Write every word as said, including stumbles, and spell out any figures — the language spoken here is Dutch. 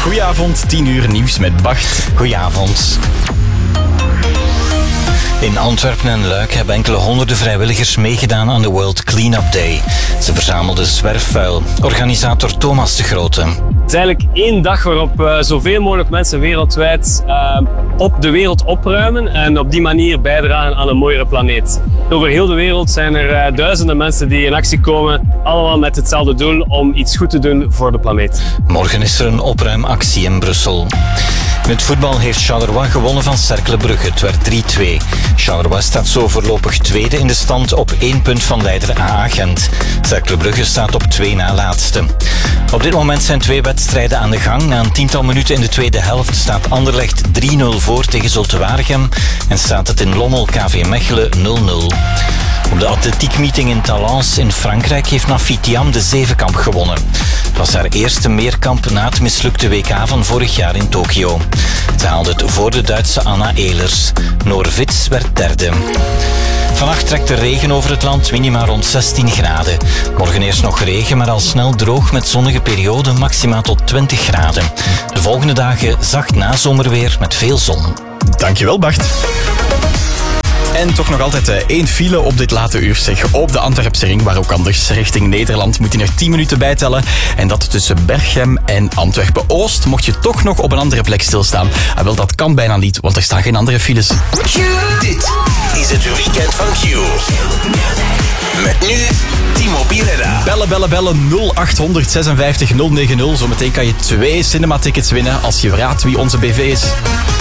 Goedenavond, tien uur nieuws met Bart. Goedenavond. In Antwerpen en Luik hebben enkele honderden vrijwilligers meegedaan aan de World Cleanup Day. Ze verzamelden zwerfvuil. Organisator Thomas de Grote. Het is eigenlijk één dag waarop uh, zoveel mogelijk mensen wereldwijd uh, op de wereld opruimen en op die manier bijdragen aan een mooiere planeet. Over heel de wereld zijn er uh, duizenden mensen die in actie komen, allemaal met hetzelfde doel om iets goed te doen voor de planeet. Morgen is er een opruimactie in Brussel. In het voetbal heeft Charleroi gewonnen van Cercle Brugge. Het werd drie twee. Charleroi staat zo voorlopig tweede in de stand op één punt van leider A A Gent. Cercle Brugge staat op twee na laatste. Op dit moment zijn twee wedstrijden aan de gang. Na een tiental minuten in de tweede helft staat Anderlecht drie nul voor tegen Zulte Waregem en staat het in Lommel K V Mechelen nul nul. Op de atletiekmeeting in Talence in Frankrijk heeft Nafi Thiam de zevenkamp gewonnen. Het was haar eerste meerkamp na het mislukte W K van vorig jaar in Tokio. Ze haalde het voor de Duitse Anna Ehlers. Noor Vits werd derde. Vannacht trekt de regen over het land, minima rond zestien graden. Morgen eerst nog regen, maar al snel droog met zonnige perioden, maxima tot twintig graden. De volgende dagen zacht nazomerweer met veel zon. Dankjewel, Bart. En toch nog altijd uh, één file op dit late uur, zeg. Op de Antwerpse ring, waar ook anders richting Nederland moet je er tien minuten bijtellen. En dat tussen Berchem en Antwerpen-Oost. Mocht je toch nog op een andere plek stilstaan. Ah, wel, dat kan bijna niet, want er staan geen andere files. Dit is het weekend van Q. Met nu Timo Bireda. Bellen, bellen, bellen. nul acht vijf zes nul negen nul. Zometeen kan je twee cinematickets winnen als je raadt wie onze B V is.